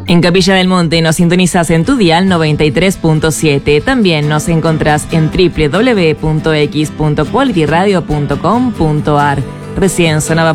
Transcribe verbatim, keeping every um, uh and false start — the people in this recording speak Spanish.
En Capilla del Monte nos sintonizás en tu dial noventa y tres punto siete. También nos encontrás en doble u doble u doble u punto x punto quality radio punto com punto a r. Recién sonaba